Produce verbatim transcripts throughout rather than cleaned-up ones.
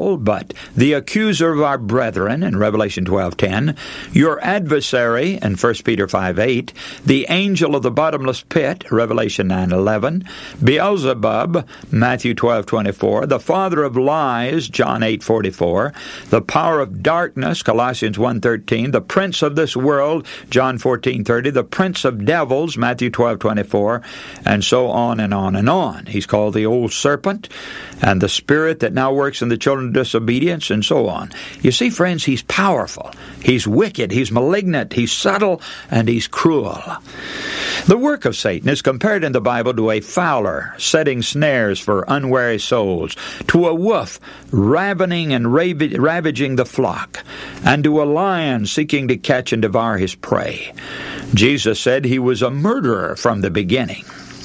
devil, but the accuser of our brethren in Revelation twelve ten, your adversary in First Peter five eight, the angel of the bottomless pit, Revelation nine eleven, Beelzebub, Matthew twelve twenty-four, the father of lies, John eight forty-four, the power of darkness, Colossians one thirteen, the prince of this world, John fourteen thirty, the prince of devils, Matthew twelve twenty-four, and so on and on and on. He's called the old serpent and the spirit that now works in the children of disobedience, and so on. You see, friends, he's powerful, he's wicked, he's malignant, he's subtle, and he's cruel. The work of Satan is compared in the Bible to a fowler setting snares for unwary souls, to a wolf ravening and rav- ravaging the flock, and to a lion seeking to catch and devour his prey. Jesus said he was a murderer from the beginning.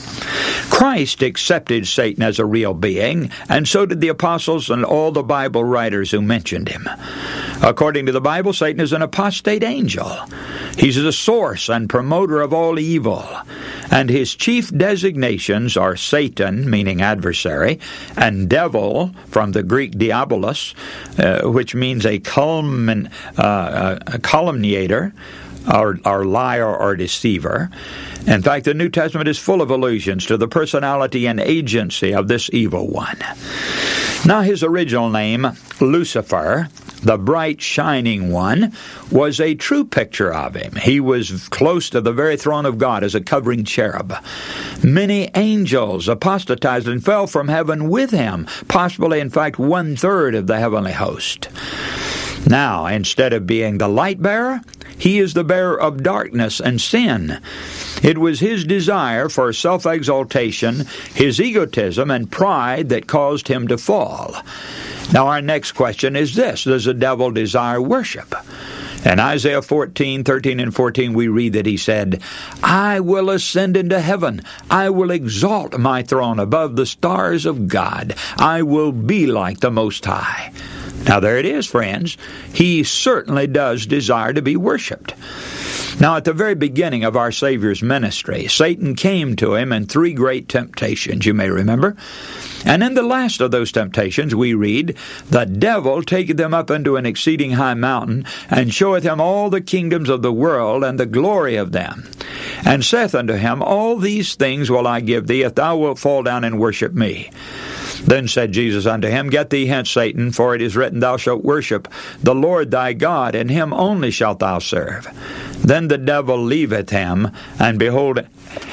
Christ accepted Satan as a real being, and so did the apostles and all the Bible writers who mentioned him. According to the Bible, Satan is an apostate angel. He's the source and promoter of all evil, and his chief designations are Satan, meaning adversary, and devil, from the Greek diabolos, uh, which means a, calum- uh, a calumniator, Or, or liar or deceiver. In fact, the New Testament is full of allusions to the personality and agency of this evil one. Now, his original name, Lucifer, the bright shining one, was a true picture of him. He was close to the very throne of God as a covering cherub. Many angels apostatized and fell from heaven with him, possibly, in fact, one-third of the heavenly host. Now, instead of being the light bearer, he is the bearer of darkness and sin. It was his desire for self-exaltation, his egotism, and pride that caused him to fall. Now, our next question is this: does the devil desire worship? In Isaiah fourteen, thirteen, and fourteen, we read that he said, I will ascend into heaven. I will exalt my throne above the stars of God. I will be like the Most High. Now, there it is, friends. He certainly does desire to be worshipped. Now, at the very beginning of our Savior's ministry, Satan came to him in three great temptations, you may remember. And in the last of those temptations, we read, the devil taketh him up into an exceeding high mountain, and showeth him all the kingdoms of the world, and the glory of them, and saith unto him, all these things will I give thee, if thou wilt fall down and worship me. Then said Jesus unto him, Get thee hence, Satan, for it is written, Thou shalt worship the Lord thy God, and him only shalt thou serve. Then the devil leaveth him, and behold,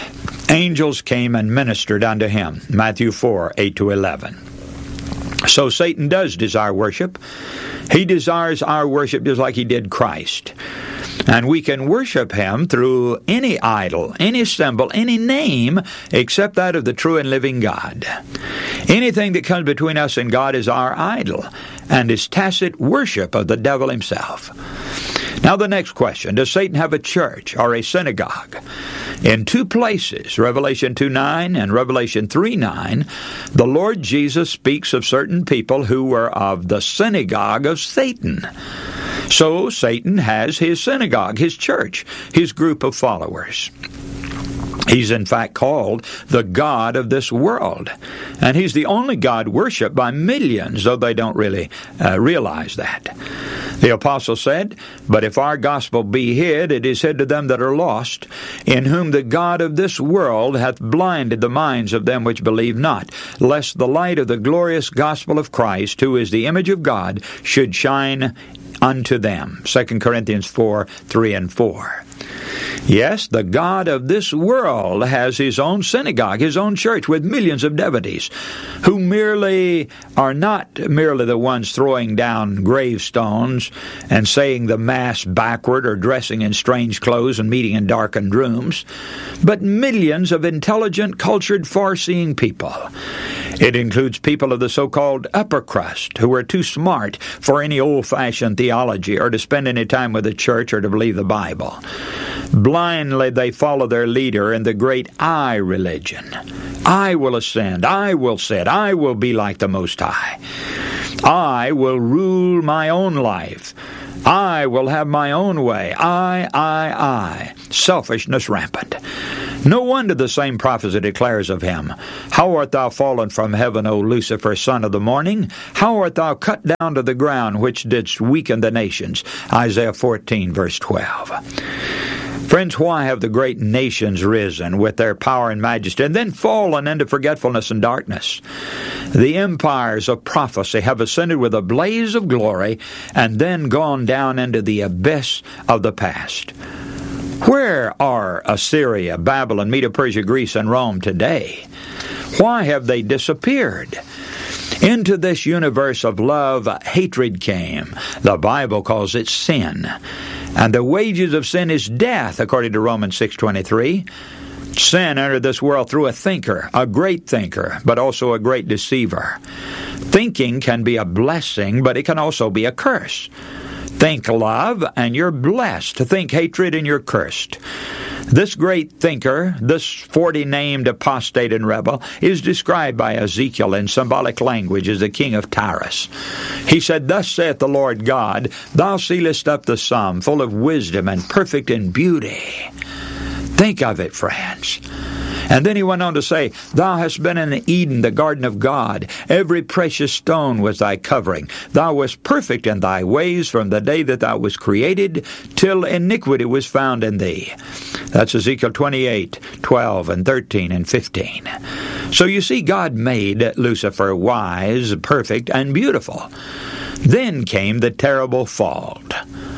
angels came and ministered unto him. Matthew four, eight to eleven. So Satan does desire worship. He desires our worship just like he did Christ. And we can worship him through any idol, any symbol, any name, except that of the true and living God. Anything that comes between us and God is our idol, and is tacit worship of the devil himself. Now the next question, does Satan have a church or a synagogue? In two places, Revelation two nine and Revelation three nine, the Lord Jesus speaks of certain people who were of the synagogue of Satan. So Satan has his synagogue, his church, his group of followers. He's in fact called the God of this world. And he's the only God worshipped by millions, though they don't really uh, realize that. The apostle said, But if our gospel be hid, it is hid to them that are lost, in whom the God of this world hath blinded the minds of them which believe not, lest the light of the glorious gospel of Christ, who is the image of God, should shine unto them. Second Corinthians four, three and four. Yes, the God of this world has his own synagogue, his own church with millions of devotees who merely are not merely the ones throwing down gravestones and saying the Mass backward or dressing in strange clothes and meeting in darkened rooms, but millions of intelligent, cultured, far-seeing people. It includes people of the so-called upper crust who are too smart for any old-fashioned theology or to spend any time with the church or to believe the Bible. Blindly they follow their leader in the great I religion. I will ascend, I will sit, I will be like the Most High. I will rule my own life. I will have my own way. I, I, I. Selfishness rampant. No wonder the same prophecy declares of him, How art thou fallen from heaven, O Lucifer, son of the morning? How art thou cut down to the ground, which didst weaken the nations? Isaiah fourteen, verse twelve. Friends, why have the great nations risen with their power and majesty, and then fallen into forgetfulness and darkness? The empires of prophecy have ascended with a blaze of glory, and then gone down into the abyss of the past. Where are Assyria, Babylon, Medo-Persia, Greece, and Rome today? Why have they disappeared? Into this universe of love, hatred came. The Bible calls it sin. And the wages of sin is death, according to Romans six twenty-three. Sin entered this world through a thinker, a great thinker, but also a great deceiver. Thinking can be a blessing, but it can also be a curse. Think love, and you're blessed. Think hatred, and you're cursed. This great thinker, this forty-named apostate and rebel, is described by Ezekiel in symbolic language as the king of Tyrus. He said, Thus saith the Lord God, Thou sealest up the sum, full of wisdom and perfect in beauty. Think of it, friends. And then he went on to say, Thou hast been in Eden, the garden of God. Every precious stone was thy covering. Thou wast perfect in thy ways from the day that thou wast created, till iniquity was found in thee. That's Ezekiel twenty-eight, twelve, and thirteen, and fifteen. So you see, God made Lucifer wise, perfect, and beautiful. Then came the terrible fault.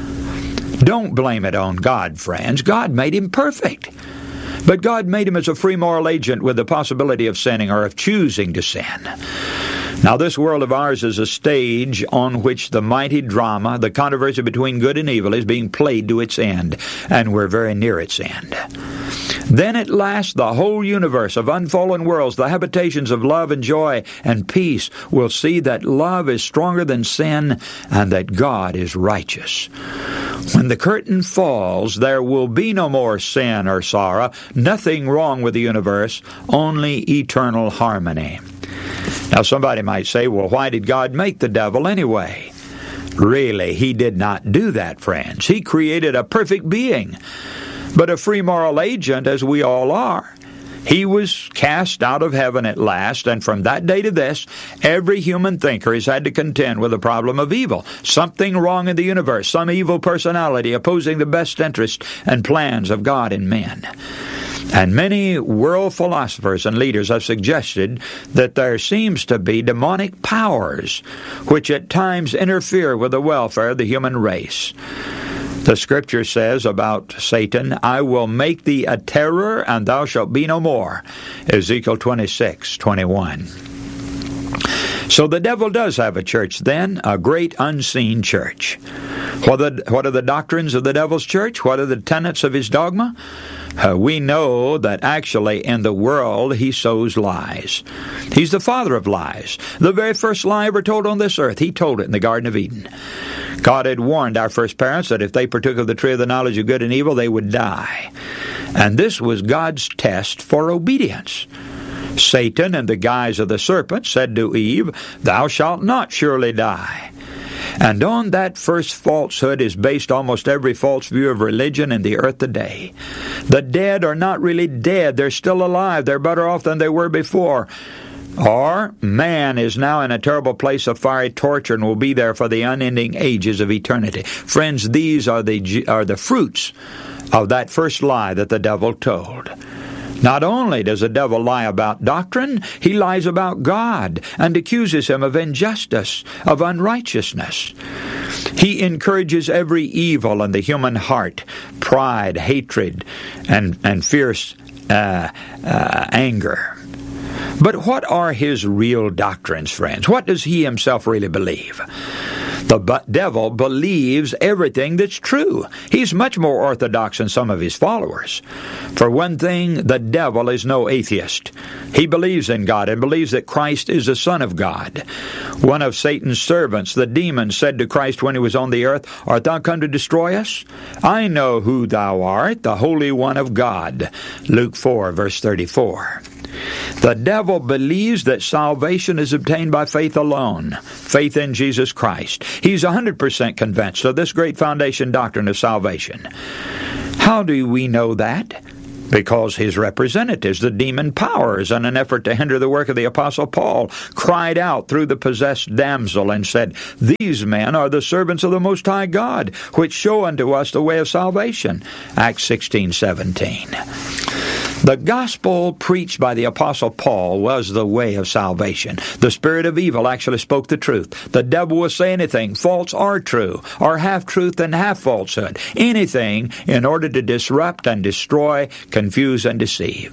Don't blame it on God, friends. God made him perfect. But God made him as a free moral agent with the possibility of sinning or of choosing to sin. Now, this world of ours is a stage on which the mighty drama, the controversy between good and evil, is being played to its end, and we're very near its end. Then at last the whole universe of unfallen worlds, the habitations of love and joy and peace, will see that love is stronger than sin and that God is righteous. When the curtain falls, there will be no more sin or sorrow, nothing wrong with the universe, only eternal harmony. Now somebody might say, well, why did God make the devil anyway? Really, he did not do that, friends. He created a perfect being, but a free moral agent, as we all are. He was cast out of heaven at last, and from that day to this, every human thinker has had to contend with the problem of evil. Something wrong in the universe, some evil personality opposing the best interest and plans of God and men. And many world philosophers and leaders have suggested that there seems to be demonic powers which at times interfere with the welfare of the human race. The Scripture says about Satan, I will make thee a terror, and thou shalt be no more. Ezekiel twenty-six, twenty-one. So the devil does have a church then, a great unseen church. What are the, what are the doctrines of the devil's church? What are the tenets of his dogma? Uh, we know that actually in the world he sows lies. He's the father of lies. The very first lie ever told on this earth, he told it in the Garden of Eden. God had warned our first parents that if they partook of the tree of the knowledge of good and evil, they would die. And this was God's test for obedience. Satan, in the guise of the serpent, said to Eve, Thou shalt not surely die. And on that first falsehood is based almost every false view of religion in the earth today. The dead are not really dead. They're still alive. They're better off than they were before. Or man is now in a terrible place of fiery torture and will be there for the unending ages of eternity. Friends, these are the are the fruits of that first lie that the devil told. Not only does the devil lie about doctrine, he lies about God and accuses him of injustice, of unrighteousness. He encourages every evil in the human heart, pride, hatred, and, and fierce uh, uh, anger. But what are his real doctrines, friends? What does he himself really believe? The devil believes everything that's true. He's much more orthodox than some of his followers. For one thing, the devil is no atheist. He believes in God and believes that Christ is the Son of God. One of Satan's servants, the demon, said to Christ when he was on the earth, Art thou come to destroy us? I know who thou art, the Holy One of God. Luke four, verse thirty-four. The devil believes that salvation is obtained by faith alone, faith in Jesus Christ. He's one hundred percent convinced of this great foundation doctrine of salvation. How do we know that? Because his representatives, the demon powers, in an effort to hinder the work of the Apostle Paul, cried out through the possessed damsel and said, "These men are the servants of the Most High God, which show unto us the way of salvation." Acts sixteen seventeen. The gospel preached by the Apostle Paul was the way of salvation. The spirit of evil actually spoke the truth. The devil will say anything, false or true, or half-truth and half-falsehood, anything in order to disrupt and destroy, confuse and deceive.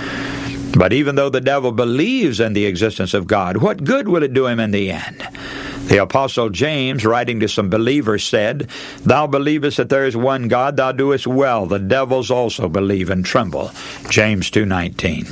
But even though the devil believes in the existence of God, what good will it do him in the end? The Apostle James, writing to some believers, said, "Thou believest that there is one God, thou doest well. The devils also believe and tremble." James two nineteen.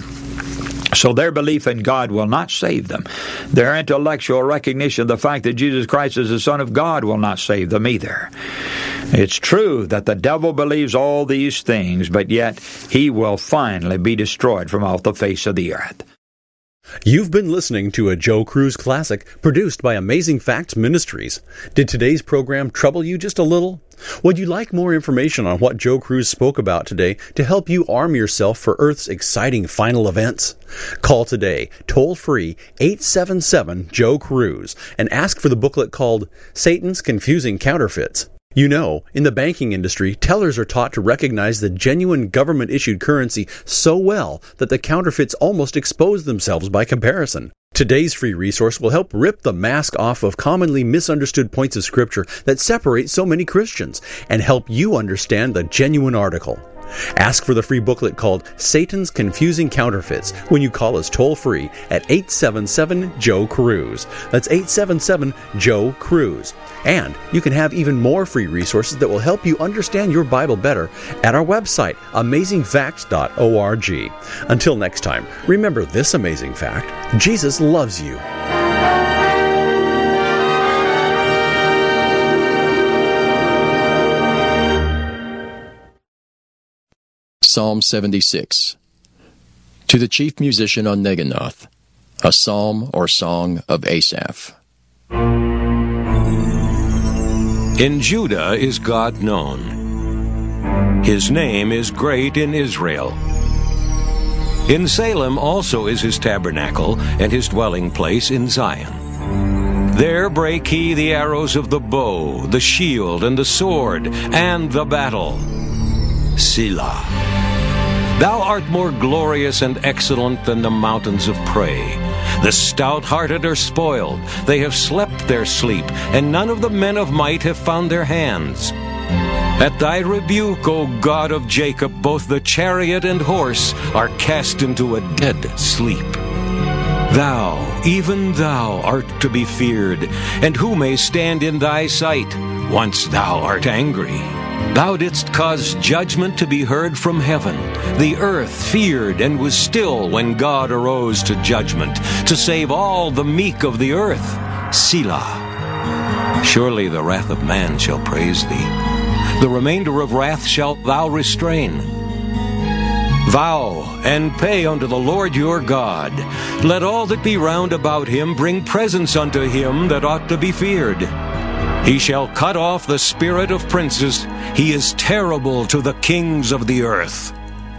So their belief in God will not save them. Their intellectual recognition of the fact that Jesus Christ is the Son of God will not save them either. It's true that the devil believes all these things, but yet he will finally be destroyed from off the face of the earth. You've been listening to a Joe Cruz Classic produced by Amazing Facts Ministries. Did today's program trouble you just a little? Would you like more information on what Joe Cruz spoke about today to help you arm yourself for Earth's exciting final events? Call today, toll-free, eight seven seven, Joe Cruz, and ask for the booklet called Satan's Confusing Counterfeits. You know, in the banking industry, tellers are taught to recognize the genuine government-issued currency so well that the counterfeits almost expose themselves by comparison. Today's free resource will help rip the mask off of commonly misunderstood points of Scripture that separate so many Christians and help you understand the genuine article. Ask for the free booklet called Satan's Confusing Counterfeits when you call us toll-free at eight seven seven, Joe Cruz. That's eight seven seven, Joe Cruz. And you can have even more free resources that will help you understand your Bible better at our website, amazing facts dot org. Until next time, remember this amazing fact: Jesus loves you. Psalm seventy-six. To the chief musician on Neginoth, a psalm or song of Asaph. In Judah is God known. His name is great in Israel. In Salem also is his tabernacle, and his dwelling place in Zion. There brake he the arrows of the bow, the shield, and the sword, and the battle. Selah. Thou art more glorious and excellent than the mountains of prey. The stout-hearted are spoiled. They have slept their sleep, and none of the men of might have found their hands. At thy rebuke, O God of Jacob, both the chariot and horse are cast into a dead sleep. Thou, even thou, art to be feared, and who may stand in thy sight, once thou art angry? Thou didst cause judgment to be heard from heaven. The earth feared and was still when God arose to judgment, to save all the meek of the earth. Selah. Surely the wrath of man shall praise thee. The remainder of wrath shalt thou restrain. Vow and pay unto the Lord your God. Let all that be round about him bring presents unto him that ought to be feared. He shall cut off the spirit of princes. He is terrible to the kings of the earth.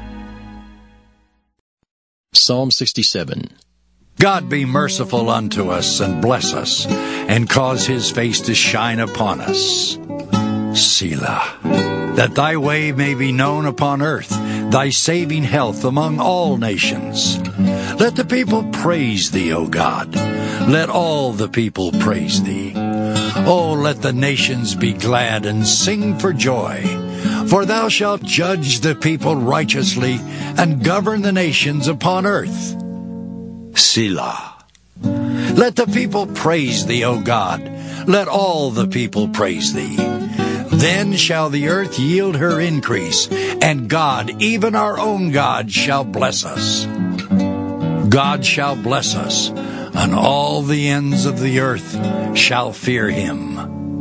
Psalm sixty-seven. God be merciful unto us, and bless us, and cause his face to shine upon us. Selah. That thy way may be known upon earth, thy saving health among all nations. Let the people praise thee, O God. Let all the people praise thee. Oh, let the nations be glad and sing for joy. For thou shalt judge the people righteously and govern the nations upon earth. Selah. Let the people praise thee, O God. Let all the people praise thee. Then shall the earth yield her increase, and God, even our own God, shall bless us. God shall bless us, and all the ends of the earth shall fear him.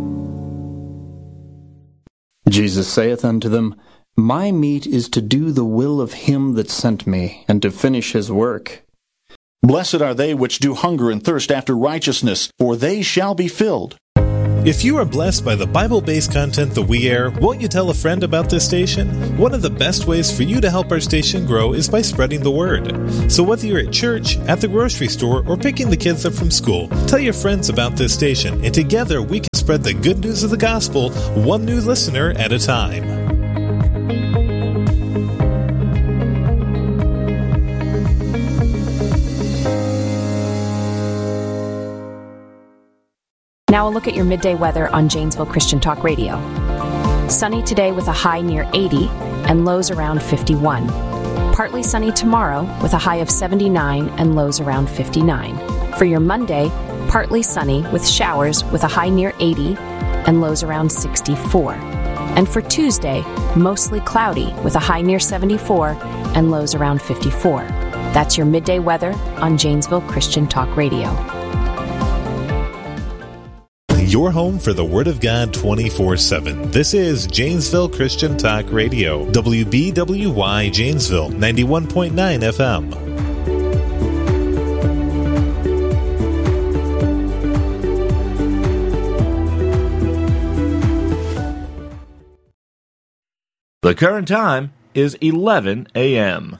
Jesus saith unto them, My meat is to do the will of him that sent me, and to finish his work. Blessed are they which do hunger and thirst after righteousness, for they shall be filled. If you are blessed by the Bible-based content that we air, won't you tell a friend about this station? One of the best ways for you to help our station grow is by spreading the word. So whether you're at church, at the grocery store, or picking the kids up from school, tell your friends about this station, and together we can spread the good news of the gospel, one new listener at a time. Now a look at your midday weather on Janesville Christian Talk Radio. Sunny today with a high near eighty and lows around fifty-one. Partly sunny tomorrow with a high of seventy-nine and lows around fifty-nine. For your Monday, partly sunny with showers with a high near eighty and lows around sixty-four. And for Tuesday, mostly cloudy with a high near seventy-four and lows around fifty-four. That's your midday weather on Janesville Christian Talk Radio. Your home for the Word of God twenty-four seven. This is Janesville Christian Talk Radio, W B W Y Janesville, ninety-one point nine F M. The current time is eleven a.m.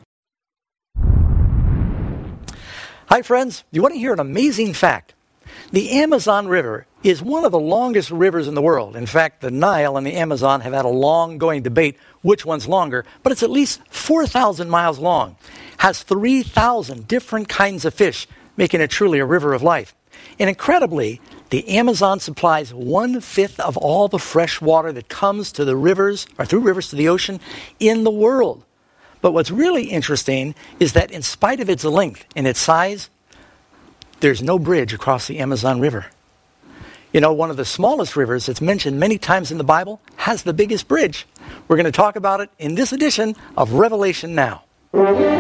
Hi, friends. You want to hear an amazing fact? The Amazon River is one of the longest rivers in the world. In fact, the Nile and the Amazon have had a long-going debate which one's longer, but it's at least four thousand miles long, has three thousand different kinds of fish, making it truly a river of life. And incredibly, the Amazon supplies one-fifth of all the fresh water that comes to the rivers, or through rivers to the ocean, in the world. But what's really interesting is that in spite of its length and its size, there's no bridge across the Amazon River. You know, one of the smallest rivers that's mentioned many times in the Bible has the biggest bridge. We're going to talk about it in this edition of Revelation Now.